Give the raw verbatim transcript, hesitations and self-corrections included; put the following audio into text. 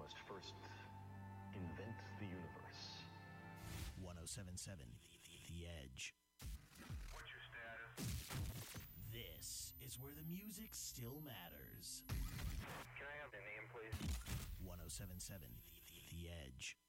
must first invent the universe. one oh seven point seven The Edge. What's your status? This is where the music still matters. Can I have your name, please? one oh seven point seven The Edge.